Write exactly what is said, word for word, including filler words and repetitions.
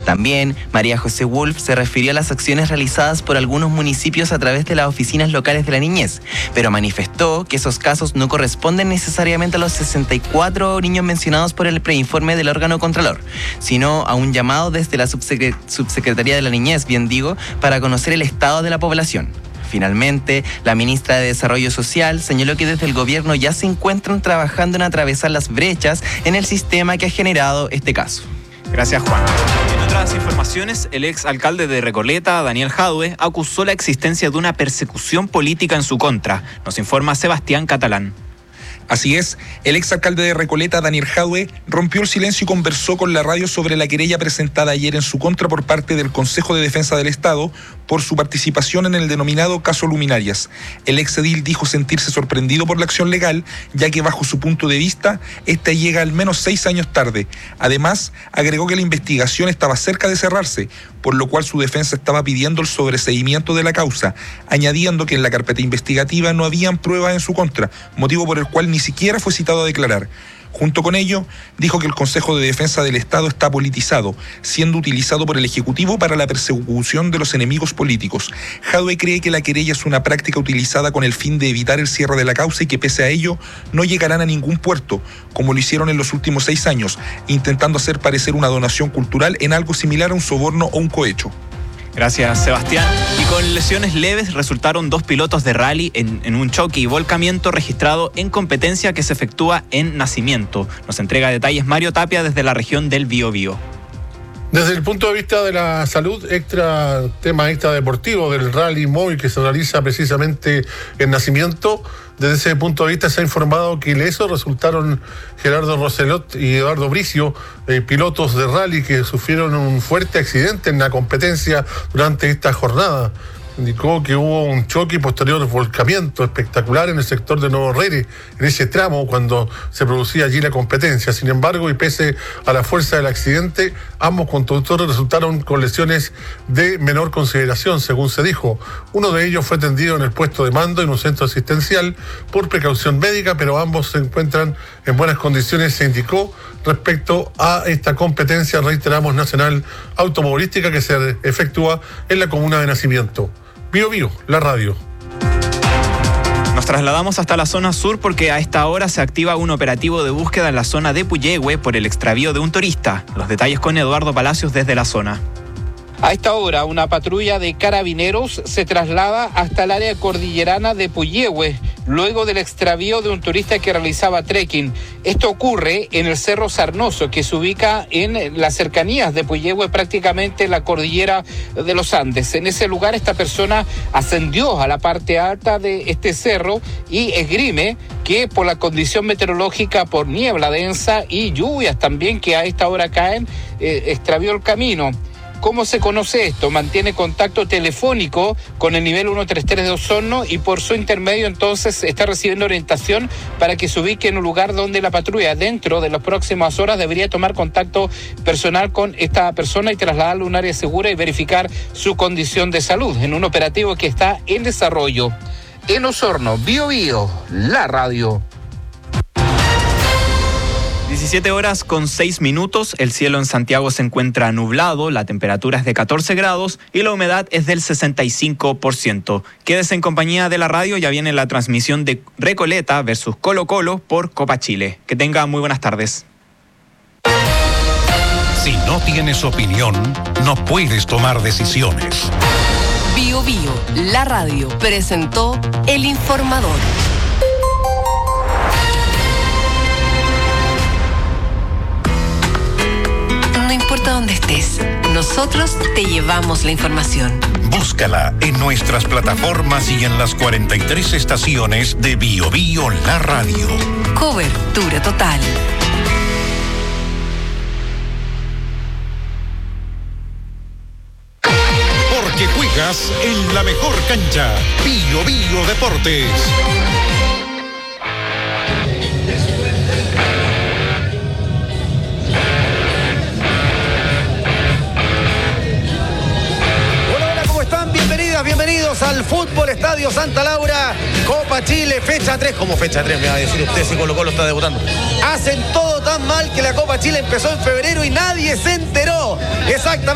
También, María José Wolf se refirió a las acciones realizadas por algunos municipios a través de las oficinas locales de la niñez, pero manifestó que esos casos no corresponden necesariamente a los sesenta y cuatro niños mencionados por el preinforme del órgano contralor, sino a un llamado desde la subsecre- Subsecretaría de la Niñez, bien digo, para conocer el estado de la población. Finalmente, la ministra de Desarrollo Social señaló que desde el gobierno ya se encuentran trabajando en atravesar las brechas en el sistema que ha generado este caso. Gracias, Juan. En otras informaciones, el ex alcalde de Recoleta, Daniel Jadue, acusó la existencia de una persecución política en su contra. Nos informa Sebastián Catalán. Así es, el exalcalde de Recoleta, Daniel Jadue, rompió el silencio y conversó con la radio sobre la querella presentada ayer en su contra por parte del Consejo de Defensa del Estado por su participación en el denominado caso Luminarias. El exedil dijo sentirse sorprendido por la acción legal, ya que bajo su punto de vista, esta llega al menos seis años tarde. Además, agregó que la investigación estaba cerca de cerrarse, por lo cual su defensa estaba pidiendo el sobreseimiento de la causa, añadiendo que en la carpeta investigativa no habían pruebas en su contra, motivo por el cual ni siquiera fue citado a declarar. Junto con ello, dijo que el Consejo de Defensa del Estado está politizado, siendo utilizado por el Ejecutivo para la persecución de los enemigos políticos. Jadue cree que la querella es una práctica utilizada con el fin de evitar el cierre de la causa y que pese a ello no llegarán a ningún puerto, como lo hicieron en los últimos seis años, intentando hacer parecer una donación cultural en algo similar a un soborno o un cohecho. Gracias, Sebastián. Y con lesiones leves resultaron dos pilotos de rally en, en un choque y volcamiento registrado en competencia que se efectúa en Nacimiento. Nos entrega detalles Mario Tapia desde la región del Biobío. Desde el punto de vista de la salud, extra tema extra deportivo del rally móvil que se realiza precisamente en Nacimiento, desde ese punto de vista se ha informado que ilesos resultaron Gerardo Roselot y Eduardo Bricio, eh, pilotos de rally que sufrieron un fuerte accidente en la competencia durante esta jornada. Indicó que hubo un choque y posterior volcamiento espectacular en el sector de Nuevo Rere, en ese tramo cuando se producía allí la competencia. Sin embargo, y pese a la fuerza del accidente, ambos conductores resultaron con lesiones de menor consideración, según se dijo. Uno de ellos fue atendido en el puesto de mando en un centro asistencial por precaución médica, pero ambos se encuentran en buenas condiciones, se indicó respecto a esta competencia, reiteramos, nacional automovilística que se efectúa en la comuna de Nacimiento. Bio Bio, la radio. Nos trasladamos hasta la zona sur porque a esta hora se activa un operativo de búsqueda en la zona de Puyehue por el extravío de un turista. Los detalles con Eduardo Palacios desde la zona. A esta hora, una patrulla de carabineros se traslada hasta el área cordillerana de Puyehue, luego del extravío de un turista que realizaba trekking. Esto ocurre en el Cerro Sarnoso, que se ubica en las cercanías de Puyehue, prácticamente en la cordillera de los Andes. En ese lugar, esta persona ascendió a la parte alta de este cerro y esgrime que por la condición meteorológica, por niebla densa y lluvias también que a esta hora caen, eh, extravió el camino. ¿Cómo se conoce esto? Mantiene contacto telefónico con el nivel ciento treinta y tres de Osorno y por su intermedio entonces está recibiendo orientación para que se ubique en un lugar donde la patrulla dentro de las próximas horas debería tomar contacto personal con esta persona y trasladarlo a un área segura y verificar su condición de salud en un operativo que está en desarrollo. En Osorno, Bio Bio, la radio. diecisiete horas con seis minutos, el cielo en Santiago se encuentra nublado, la temperatura es de catorce grados y la humedad es del sesenta y cinco por ciento. Quédese en compañía de la radio, ya viene la transmisión de Recoleta versus Colo Colo por Copa Chile. Que tenga muy buenas tardes. Si no tienes opinión, no puedes tomar decisiones. Bio Bio, la radio, presentó El Informador. No importa dónde estés, nosotros te llevamos la información. Búscala en nuestras plataformas y en las cuarenta y tres estaciones de Bio Bio La Radio. Cobertura total. Porque juegas en la mejor cancha. Bio Bio Deportes. Bienvenidos al Fútbol Estadio Santa Laura, Copa Chile, fecha tres. ¿Cómo fecha tres? Me va a decir usted si Colo Colo está debutando. Hacen todo tan mal que la Copa Chile empezó en febrero y nadie se enteró. Exactamente.